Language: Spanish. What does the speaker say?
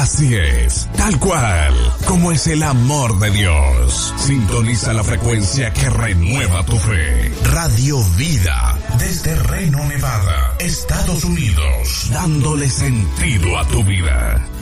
Así es, tal cual, como es el amor de Dios. Sintoniza la frecuencia que renueva tu fe. Radio Vida, desde Reno, Nevada, Estados Unidos, dándole sentido a tu vida.